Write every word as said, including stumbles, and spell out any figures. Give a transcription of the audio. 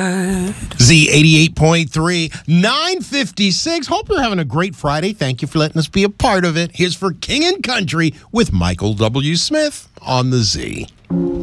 ride. Z eighty-eight point three, nine fifty-six. Hope you're having a great Friday. Thank you for letting us be a part of it. Here's for King and Country with Michael W. Smith on the Z.